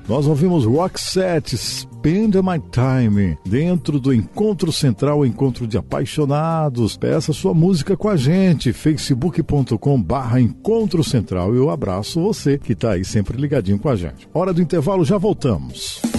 Nós ouvimos Roxette, Spend My Time, dentro do Encontro Central, Encontro de Apaixonados. Peça sua música com a gente, facebook.com/Encontro Central. Eu abraço você que está aí sempre ligadinho com a gente. Hora do intervalo, já voltamos.